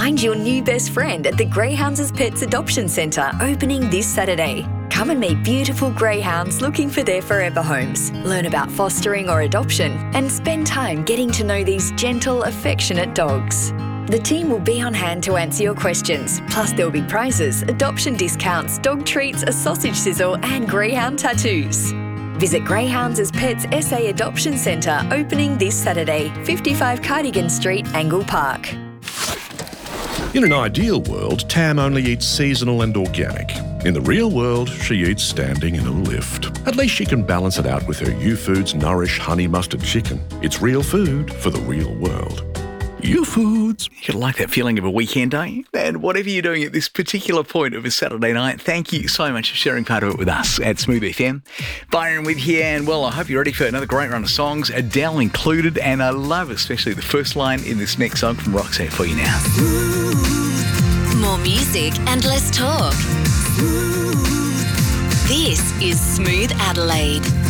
Find your new best friend at the Greyhounds Pets Adoption Centre, opening this Saturday. Come and meet beautiful greyhounds looking for their forever homes. Learn about fostering or adoption and spend time getting to know these gentle, affectionate dogs. The team will be on hand to answer your questions. Plus, there'll be prizes, adoption discounts, dog treats, a sausage sizzle and greyhound tattoos. Visit Greyhounds Pets SA Adoption Centre, opening this Saturday, 55 Cardigan Street, Angle Park. In an ideal world, Tam only eats seasonal and organic. In the real world, she eats standing in a lift. At least she can balance it out with her U-Foods Nourish Honey Mustard Chicken. It's real food for the real world. U-Foods. You like that feeling of a weekend, don't you? And whatever you're doing at this particular point of a Saturday night, thank you so much for sharing part of it with us at Smooth FM. Byron with you, and well, I hope you're ready for another great run of songs, Adele included, and I love especially the first line in this next song from Roxette for you now. More music and less talk. This is Smooth Adelaide.